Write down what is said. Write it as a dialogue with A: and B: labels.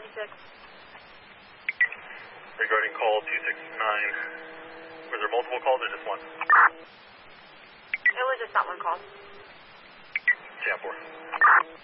A: 246.
B: Regarding call 269, was there multiple calls or just one?
A: It was just that one call.
B: Jam 4.